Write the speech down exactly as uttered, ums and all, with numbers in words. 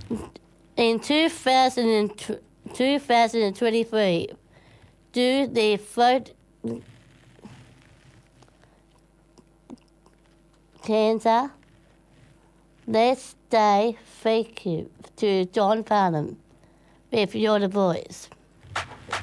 In two thousand twenty-three, do the throat cancer. Let's say thank you to John Farnham with You're the Voice.